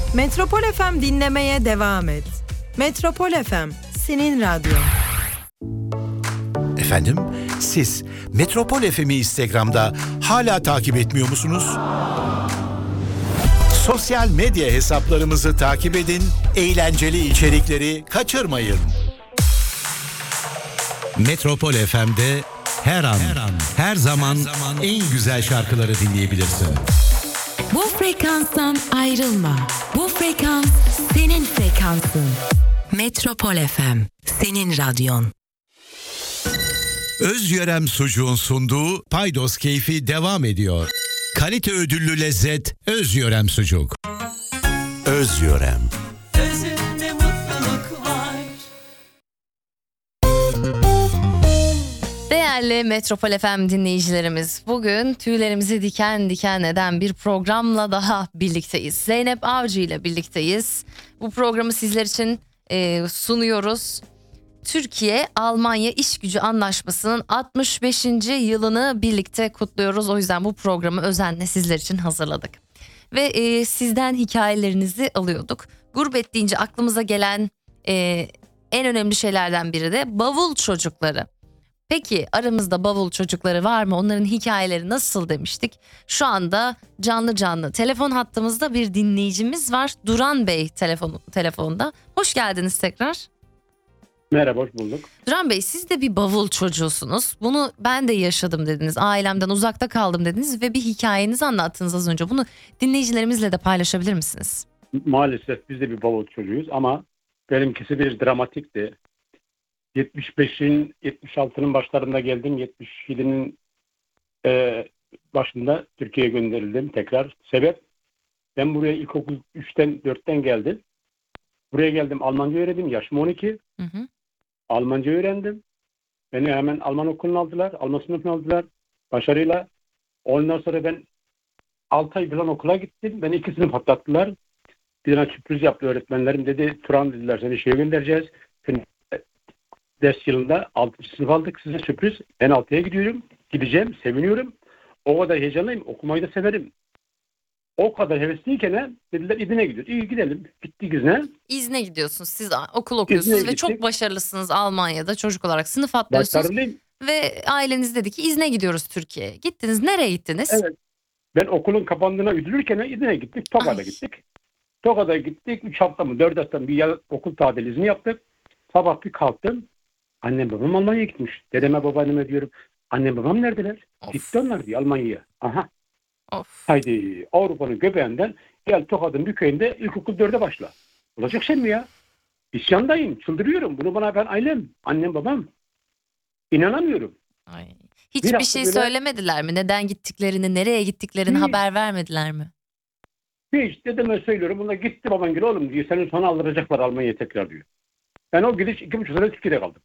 Metropol FM dinlemeye devam et. Metropol FM, senin radyon. Efendim, siz Metropol FM'i Instagram'da hala takip etmiyor musunuz? Sosyal medya hesaplarımızı takip edin, eğlenceli içerikleri kaçırmayın. Metropol FM'de her an, her zaman en güzel şarkıları dinleyebilirsin. Bu frekanstan ayrılma. Bu frekans senin frekansın. Metropol FM, senin radyon. Özyörem Sucuğun sunduğu Paydos Keyfi devam ediyor. Kalite ödüllü lezzet Özyörem Sucuk. Özyörem. Özünde mutluluk var. Değerli Metropol FM dinleyicilerimiz, bugün tüylerimizi diken diken eden bir programla daha birlikteyiz. Zeynep Avcı ile birlikteyiz. Bu programı sizler için sunuyoruz. Türkiye-Almanya İşgücü Anlaşması'nın 65. yılını birlikte kutluyoruz. O yüzden bu programı özenle sizler için hazırladık. Ve sizden hikayelerinizi alıyorduk. Gurbet deyince aklımıza gelen en önemli şeylerden biri de bavul çocukları. Peki aramızda bavul çocukları var mı? Onların hikayeleri nasıl demiştik? Şu anda canlı telefon hattımızda bir dinleyicimiz var. Duran Bey telefonda. Hoş geldiniz tekrar. Merhaba, hoş bulduk. Duran Bey, siz de bir bavul çocuğusunuz. Bunu ben de yaşadım dediniz. Ailemden uzakta kaldım dediniz ve bir hikayenizi anlattınız az önce. Bunu dinleyicilerimizle de paylaşabilir misiniz? Maalesef biz de bir bavul çocuğuyuz ama benimkisi bir dramatikti. 75'in 76'nın başlarında geldim. 77'nin başında Türkiye'ye gönderildim tekrar. Sebep, ben buraya ilkokul 3'ten 4'ten geldim. Buraya geldim, Almanca öğrendim. Yaşım 12. Hı hı. Almanca öğrendim. Beni hemen Alman okuluna aldılar. Alman sınıfına aldılar. Başarıyla. Ondan sonra ben 6 ay falan okula gittim. Beni 2 sınıf atlattılar. Bir tane sürpriz yaptı öğretmenlerim. Dedi, Turan dediler, seni şeye göndereceğiz. Ders yılında 6. sınıf aldık, size sürpriz. Ben 6'ya gidiyorum. Gideceğim. Seviniyorum. O kadar heyecanlıyım. Okumayı da severim. O kadar hevesliyken dediler İzne gidiyor. İyi gidelim. Gittik İzne. İzne gidiyorsunuz. Siz okul okuyorsunuz İzne'ye ve çok gittik. başarılısınız Almanya'da çocuk olarak. Sınıf atlıyorsunuz. Başarılıyım. Ve aileniz dedi ki İzne gidiyoruz Türkiye'ye. Gittiniz. Nereye gittiniz? Evet. Ben okulun kapandığına üzülürken İzne'ye gittik. Tokat'a Ay. gittik. Tokat'a gittik. 3 hafta mı 4 hafta mı bir okul tatil izni yaptık. Sabah bir kalktım. Annem babam Almanya'ya gitmiş. Dedeme babaanneme diyorum. Annem babam neredeler? Of. Gitti onlar diye Almanya'ya. Aha. Of. Haydi Avrupa'nın göbeğinden gel Tokat'ın bir köyünde ilkokul 4'e başla. Olacak şey mi ya? İsyandayım. Çıldırıyorum. Bunu bana ben ailem. Annem babam. İnanamıyorum. Ay. Bir Hiçbir hafta şey böyle- söylemediler mi? Neden gittiklerini, nereye gittiklerini Hiç. haber vermediler mi? Hiç dedeme söylüyorum. Bunlar gitti baban gibi oğlum diyor. Seni sonra aldıracaklar Almanya'ya tekrar diyor. Ben o gidiş 2,5 sene Türkiye'de kaldım.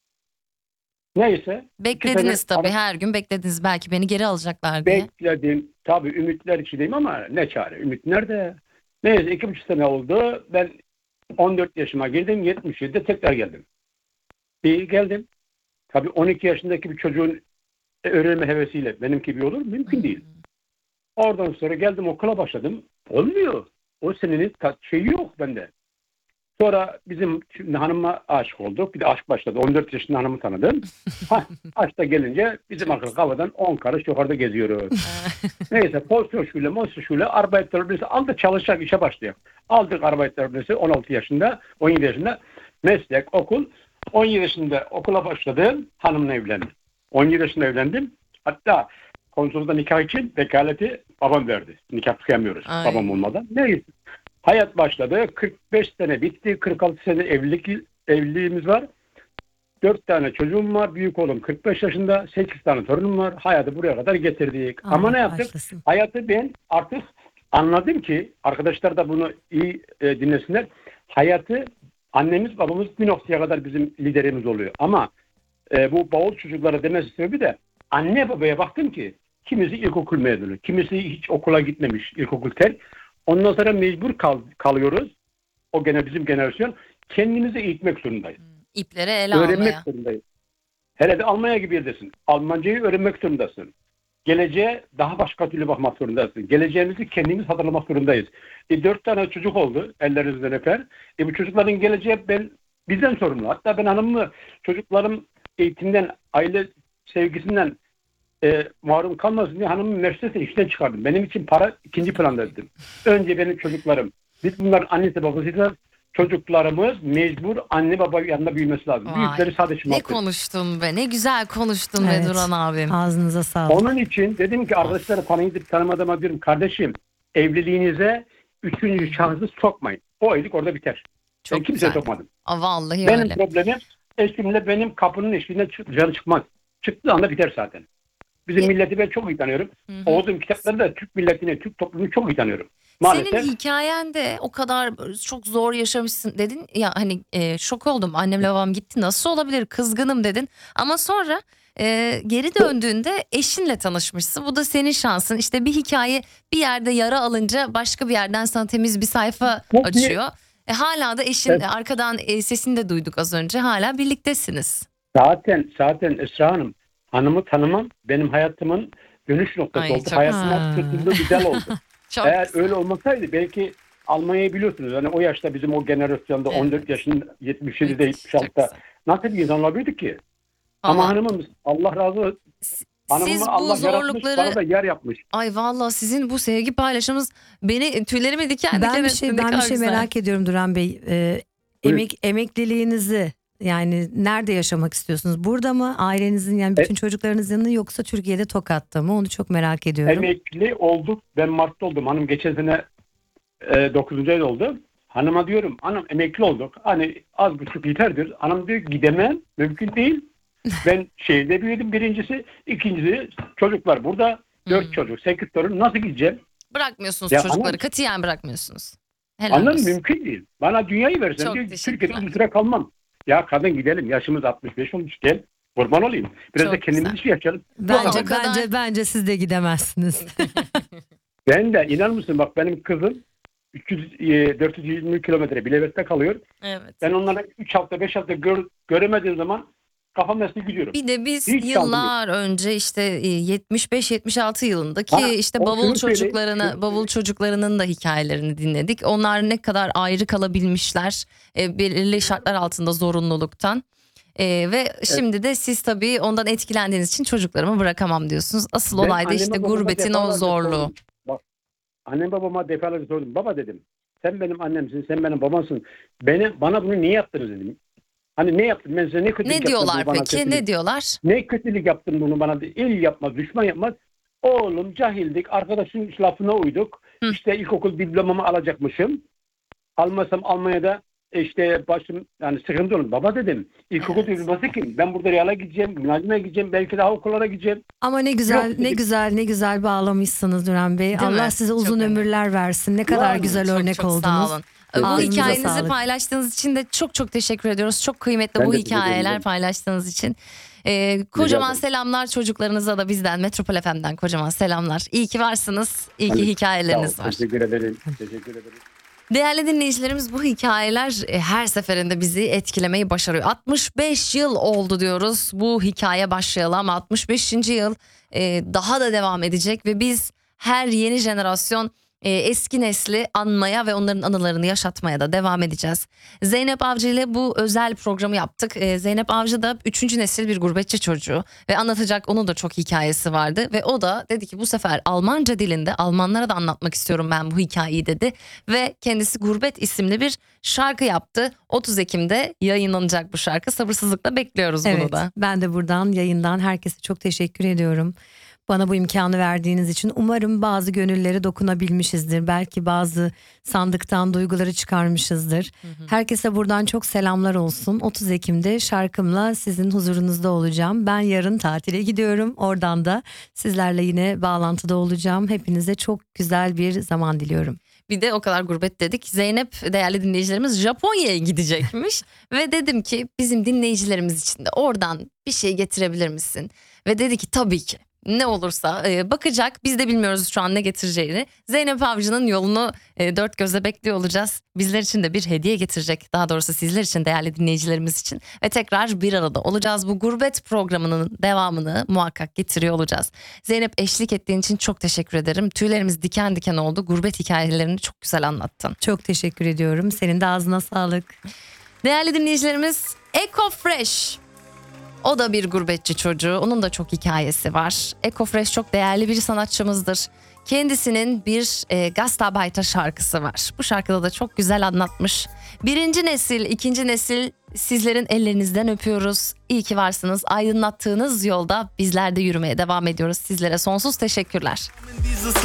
Neyse. Beklediniz sene- tabii, her gün beklediniz belki beni geri alacaklar diye. Bekledim. Tabii ümitler içindeyim ama ne çare. Ümit nerede? Neyse 2,5 sene oldu. Ben 14 yaşıma girdim. 77'de tekrar geldim. İyi geldim. Tabii 12 yaşındaki bir çocuğun öğrenme hevesiyle benimki gibi olur mu? Mümkün değil. Oradan sonra geldim okula başladım. Olmuyor. O senenin şeyi yok bende. Sonra bizim şimdi hanıma aşık olduk. Bir de aşk başladı. 14 yaşında hanımı tanıdım. Aşk da gelince bizim akıl havadan 10 karış yukarıda geziyoruz. Neyse Volkshochschule, Arbeiterblöse aldı çalışacak işe başlayacak. Aldık Arbeiterblöse 16 yaşında, 17 yaşında meslek, okul. 17 yaşında okula başladım. Hanımla evlendim. 17 yaşında evlendim. Hatta konsolda nikah için vekaleti babam verdi. Nikah kıyamıyoruz Ay. babam olmadan. Neyse. Hayat başladı. 45 sene bitti. 46 sene evliliğimiz var. 4 tane çocuğum var. Büyük oğlum 45 yaşında. 8 tane torunum var. Hayatı buraya kadar getirdik. Ama ne yaptık? Başlasın. Hayatı ben artık anladım ki, arkadaşlar da bunu iyi dinlesinler. Hayatı annemiz babamız bir noktaya kadar bizim liderimiz oluyor. Ama bu bavul çocuklara demesi sebebi de anne babaya baktım ki kimisi ilkokul mezunu, kimisi hiç okula gitmemiş, ilkokul terk. Ondan sonra mecbur kalıyoruz. O gene bizim jenerasyon. Kendimizi eğitmek zorundayız. İpleri ele Öğrenmek almaya. zorundayız. Hele de Almanya gibi yerdesin. Almancayı öğrenmek zorundasın. geleceğe daha başka türlü bakmak zorundayız. Geleceğimizi kendimiz hazırlamak zorundayız. 4 tane çocuk oldu, ellerinizden öper. Bu çocukların geleceği bizden sorumlu. Hatta ben hanımımı çocuklarım eğitimden, aile sevgisinden mahrum kalmasın diye hanımın Mercedes'in işten çıkardım. Benim için para ikinci planda dedim. Önce benim çocuklarım. Biz bunların annesi babasıyla çocuklarımız mecbur anne baba yanında büyümesi lazım. Vay. Büyükleri sadece Ne konuştun be, ne güzel konuştun be Duran abim. Ağzınıza sağlık. Onun için dedim ki arkadaşlara tanıyıp tanımadığıma diyorum kardeşim evliliğinize üçüncü şahsı sokmayın. O evlilik orada biter. Çok Ben kimseye güzel. sokmadım. Vallahi Benim öyle. problemim eşimle benim kapının eşiğinden dışarı çıkmaz. Çıktığı anda biter zaten. Bizim milleti ben çok iyi tanıyorum. Okuduğum kitapları da Türk milletini, Türk toplumunu çok iyi tanıyorum. Maalesef. Senin hikayende o kadar çok zor yaşamışsın dedin ya, hani şok oldum, annemle babam gitti nasıl olabilir, kızgınım dedin ama sonra geri döndüğünde eşinle tanışmışsın. Bu da senin şansın. İşte bir hikaye bir yerde yara alınca başka bir yerden sana temiz bir sayfa Çok iyi. açıyor. Hala da eşin, Evet. arkadan sesini de duyduk az önce, hala birliktesiniz. Zaten Esra Hanım, hanımı tanımam benim hayatımın dönüş noktası Ay, oldu. çok Hayatıma tutuldu, güzel oldu. Çok Eğer güzel. öyle olmasaydı belki Almanya'yı biliyorsunuz. Hani o yaşta bizim o jenerasyonda Evet. 14 yaşında 77'de Müthiş, çok 76'da güzel. nasıl bir insan olabilirdik ki? Ama Ama hanımımız Allah razı olsun. siz Hanımımı bu Allah yaratmış, zorlukları... bana da yer yapmış. Ay vallahi sizin bu sevgi paylaşımınız beni, tüylerimi diken diken Ben bir etti. şey Ne kadar güzel. merak ediyorum Duran Bey. Buyurun. Emekliliğinizi yani nerede yaşamak istiyorsunuz? Burada mı? Ailenizin yani bütün çocuklarınızın yanında, yoksa Türkiye'de Tokat'ta mı? Onu çok merak ediyorum. Emekli olduk. Ben Mart'ta oldum. Hanım geçen sene 9. ay oldu. Hanıma diyorum hanım emekli olduk. Hani az buçuk yeterdir. Hanım diyor gidemem. Mümkün değil. Ben şehirde büyüdüm birincisi. İkincisi çocuklar burada. 4 çocuk, 8 torun. Nasıl gideceğim? Bırakmıyorsunuz Ya çocukları. anam- Katiyen bırakmıyorsunuz. Helal Anladın olsun. mümkün değil. Bana dünyayı versen Çok diyor, Türkiye'de teşekkürler. uzun süre kalmam. Ya kadın gidelim. Yaşımız 65 olmuş. Gel. Kurban olayım. Biraz Çok da kendimiz güzel. işi yaşayalım. Bence kadar- bence siz de gidemezsiniz. Ben de inan mısın bak benim kızım 420 kilometre Bilevet'te kalıyor. Evet. Ben onları 3 hafta 5 hafta göremediğim zaman kafam nesli gidiyorum. Bir de biz Hiç yıllar önce işte 75-76 yılındaki Bana işte o bavul şunu söyle, çocuklarına, şunu bavul çocuklarının da hikayelerini dinledik. Onlar ne kadar ayrı kalabilmişler belirli şartlar altında, zorunluluktan. Ve şimdi de siz tabii ondan etkilendiğiniz için çocuklarımı bırakamam diyorsunuz. Asıl Ben olay da anneme işte babama gurbetin o defalarca zorluğu. sordum. Bak, annem babama defalarca sordum. Baba dedim. Sen benim annemsin, sen benim babamsın. Bana bunu niye yaptınız dedim. Hani ne yaptım ben size, ne kötülük Ne yaptım diyorlar bunu bana peki? kötülük? Ne diyorlar? Ne kötülük yaptın bunu bana? El yapmaz, düşman yapmaz. Oğlum cahildik, arkadaşın lafına uyduk. Hı. İşte ilkokul diplomamı alacakmışım. Almasam Almanya'da işte başım yani sıkıntı olur. Baba dedim, ilkokul Evet. diploması kim? Ben burada Real'a gideceğim, Münazime gideceğim, belki daha okullara gideceğim. Ama ne güzel, Yok, ne dedik. güzel, ne güzel bağlamışsınız Duran Bey. Değil Allah mi? size Çok uzun önemli. ömürler versin. Ne kadar Yani güzel örnek çok oldunuz. sağ olun. Bu Ağzınıza hikayenizi sağlık. paylaştığınız için de çok çok teşekkür ediyoruz. Çok kıymetli Ben bu de teşekkür hikayeler ederim. paylaştığınız için. Kocaman ederim. selamlar çocuklarınıza da bizden, Metropol FM'den kocaman selamlar. İyi ki varsınız. İyi ki Sağ ol, hikayeleriniz var. Teşekkür ederim. Teşekkür ederim. Değerli dinleyicilerimiz, bu hikayeler her seferinde bizi etkilemeyi başarıyor. 65 yıl oldu diyoruz bu hikaye başlayalı ama 65. yıl daha da devam edecek ve biz her yeni jenerasyon eski nesli anmaya ve onların anılarını yaşatmaya da devam edeceğiz. Zeynep Avcı ile bu özel programı yaptık. Zeynep Avcı da 3. nesil bir gurbetçi çocuğu ve anlatacak onun da çok hikayesi vardı. Ve o da dedi ki bu sefer Almanca dilinde Almanlara da anlatmak istiyorum ben bu hikayeyi dedi. Ve kendisi Gurbet isimli bir şarkı yaptı. 30 Ekim'de yayınlanacak bu şarkı. Sabırsızlıkla bekliyoruz bunu Evet, da. ben de buradan yayından herkese çok teşekkür ediyorum. Bana bu imkanı verdiğiniz için umarım bazı gönüllere dokunabilmişizdir. Belki bazı sandıktan duyguları çıkarmışızdır. Herkese buradan çok selamlar olsun. 30 Ekim'de şarkımla sizin huzurunuzda olacağım. Ben yarın tatile gidiyorum. Oradan da sizlerle yine bağlantıda olacağım. Hepinize çok güzel bir zaman diliyorum. Bir de o kadar gurbet dedik. Zeynep, değerli dinleyicilerimiz, Japonya'ya gidecekmiş. Ve dedim ki bizim dinleyicilerimiz için de oradan bir şey getirebilir misin? Ve dedi ki tabii ki. ne olursa bakacak. Biz de bilmiyoruz şu an ne getireceğini. Zeynep Avcı'nın yolunu dört gözle bekliyor olacağız. Bizler için de bir hediye getirecek. Daha doğrusu sizler için, değerli dinleyicilerimiz için. Ve tekrar bir arada olacağız. Bu gurbet programının devamını muhakkak getiriyor olacağız. Zeynep, eşlik ettiğin için çok teşekkür ederim. Tüylerimiz diken diken oldu. Gurbet hikayelerini çok güzel anlattın. Çok teşekkür ediyorum. Senin de ağzına sağlık. Değerli dinleyicilerimiz, Ecofresh. O da bir gurbetçi çocuğu. Onun da çok hikayesi var. Ecofresh çok değerli bir sanatçımızdır. Kendisinin bir Gastarbeiter şarkısı var. Bu şarkıda da çok güzel anlatmış. Birinci nesil, ikinci nesil sizlerin ellerinizden öpüyoruz. İyi ki varsınız. Aydınlattığınız yolda bizler de yürümeye devam ediyoruz. Sizlere sonsuz teşekkürler.